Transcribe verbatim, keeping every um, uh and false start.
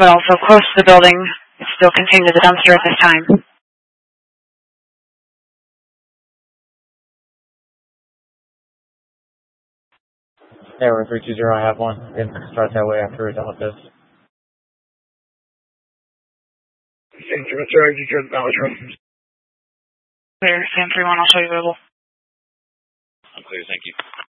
but also close to the building. It's still contained to the dumpster at this time. Airway three two zero, I have one. And start that way after we're done with this. Sam three one zero, you can acknowledge her. Clear, Sam three one, I'll show you available. I'm clear, thank you.